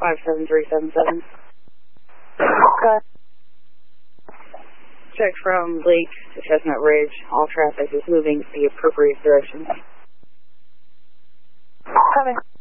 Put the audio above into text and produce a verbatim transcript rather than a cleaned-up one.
five seven three seven seven. Okay. Check from Lake to Chestnut Ridge. All traffic is moving the appropriate direction. Coming.